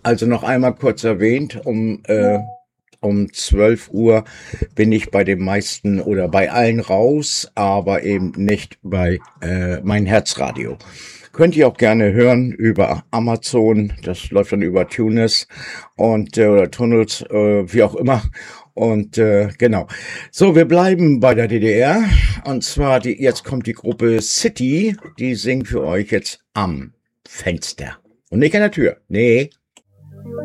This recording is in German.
Also noch einmal kurz erwähnt, um 12 Uhr bin ich bei den meisten oder bei allen raus, aber eben nicht bei mein Herzradio. Könnt ihr auch gerne hören über Amazon, das läuft dann über Tunes und oder Tunnels, wie auch immer. Und genau. So, wir bleiben bei der DDR. Und zwar, jetzt kommt die Gruppe City, die singt für euch jetzt am Fenster. Und nicht an der Tür. Nee,